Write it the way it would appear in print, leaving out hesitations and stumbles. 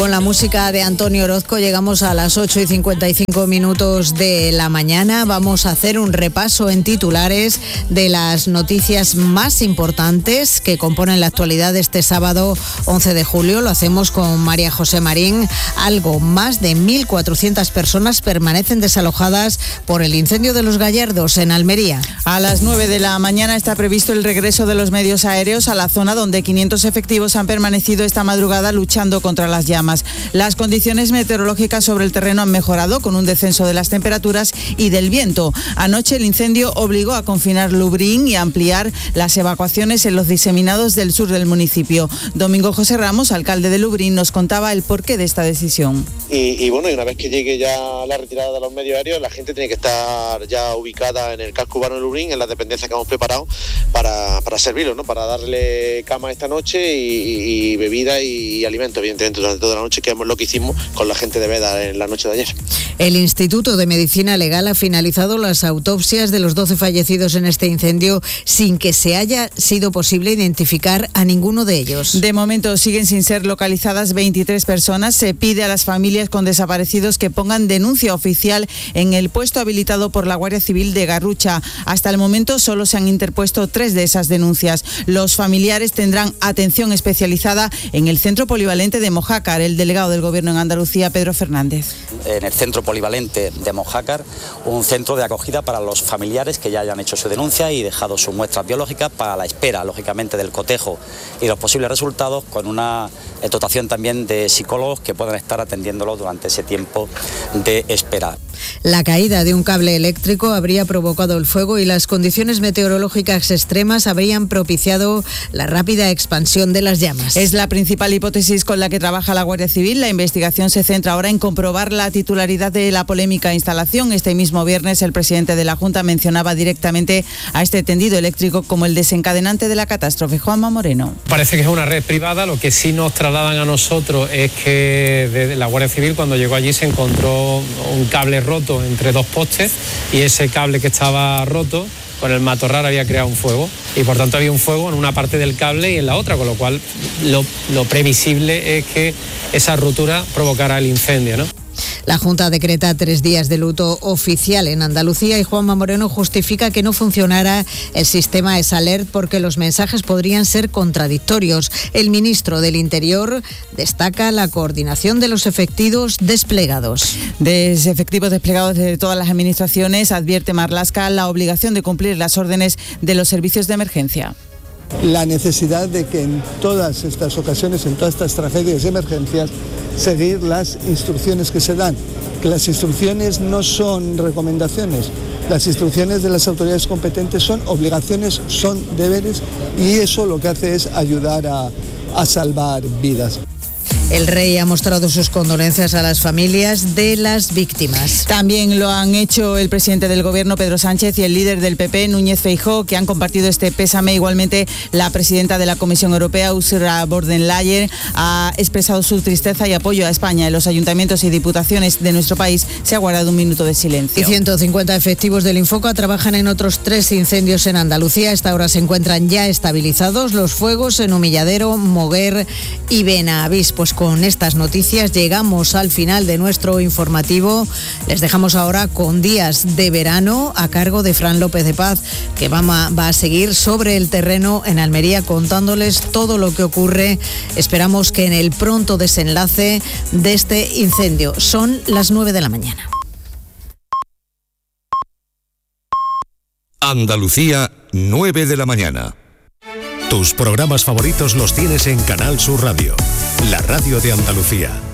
Con la música de Antonio Orozco llegamos a las 8:55 de la mañana. Vamos a hacer un repaso en titulares de las noticias más importantes que componen la actualidad de este sábado 11 de julio. Lo hacemos con María José Marín. Algo más de 1.400 personas permanecen desalojadas por el incendio de Los Gallardos en Almería. A las 9 de la mañana está previsto el regreso de los medios aéreos a la zona donde 500 efectivos han permanecido esta madrugada luchando contra las llamas. Las condiciones meteorológicas sobre el terreno han mejorado con un descenso de las temperaturas y del viento. Anoche el incendio obligó a confinar Lubriín y a ampliar las evacuaciones en los diseminados del sur del municipio. Domingo José Ramos, alcalde de Lubriín, nos contaba el porqué de esta decisión. Y una vez que llegue ya la retirada de los medios aéreos, la gente tiene que estar ya ubicada en el casco urbano de Lubriín, en las dependencias que hemos preparado para servirlo, ¿no? Para darle cama esta noche y bebida y alimento, evidentemente, durante toda la noche, que es lo que hicimos con la gente de Veda en la noche de ayer. El Instituto de Medicina Legal ha finalizado las autopsias de los 12 fallecidos en este incendio sin que se haya sido posible identificar a ninguno de ellos. De momento siguen sin ser localizadas 23 personas. Se pide a las familias con desaparecidos que pongan denuncia oficial en el puesto habilitado por la Guardia Civil de Garrucha. Hasta el momento solo se han interpuesto 3 de esas denuncias. Los familiares tendrán atención especializada en el Centro Polivalente de Mojácar. El delegado del Gobierno en Andalucía, Pedro Fernández. En el Centro Polivalente de Mojácar, un centro de acogida para los familiares que ya hayan hecho su denuncia y dejado sus muestras biológicas para la espera, lógicamente, del cotejo y los posibles resultados, con una dotación también de psicólogos que puedan estar atendiéndolos durante ese tiempo de espera. La caída de un cable eléctrico habría provocado el fuego y las condiciones meteorológicas extremas habrían propiciado la rápida expansión de las llamas. Es la principal hipótesis con la que trabaja la Guardia Civil. La investigación se centra ahora en comprobar la titularidad de la polémica instalación. Este mismo viernes el presidente de la Junta mencionaba directamente a este tendido eléctrico como el desencadenante de la catástrofe. Juanma Moreno. Parece que es una red privada. Lo que sí nos trasladan a nosotros es que de la Guardia Civil, cuando llegó allí, se encontró un cable roto entre 2 postes y ese cable que estaba roto con el matorral había creado un fuego y por tanto había un fuego en una parte del cable y en la otra, con lo cual lo previsible es que esa rotura provocara el incendio, ¿no? La Junta decreta 3 días de luto oficial en Andalucía y Juanma Moreno justifica que no funcionara el sistema ESALERT porque los mensajes podrían ser contradictorios. El ministro del Interior destaca la coordinación de los efectivos desplegados. De efectivos desplegados de todas las administraciones, advierte Marlaska la obligación de cumplir las órdenes de los servicios de emergencia. La necesidad de que en todas estas ocasiones, en todas estas tragedias y emergencias, seguir las instrucciones que se dan, que las instrucciones no son recomendaciones, las instrucciones de las autoridades competentes son obligaciones, son deberes y eso lo que hace es ayudar a salvar vidas. El rey ha mostrado sus condolencias a las familias de las víctimas. También lo han hecho el presidente del Gobierno, Pedro Sánchez, y el líder del PP, Núñez Feijóo, que han compartido este pésame. Igualmente, la presidenta de la Comisión Europea, Ursula von der Leyen, ha expresado su tristeza y apoyo a España. En los ayuntamientos y diputaciones de nuestro país se ha guardado un minuto de silencio. Y 150 efectivos del Infoca trabajan en otros 3 incendios en Andalucía. A esta hora se encuentran ya estabilizados los fuegos en Humilladero, Moguer y Benavís. Pues con estas noticias llegamos al final de nuestro informativo. Les dejamos ahora con Días de Verano a cargo de Fran López de Paz, que va a seguir sobre el terreno en Almería contándoles todo lo que ocurre. Esperamos que en el pronto desenlace de este incendio. Son las 9 de la mañana. Andalucía, 9 de la mañana. Tus programas favoritos los tienes en Canal Sur Radio, la radio de Andalucía.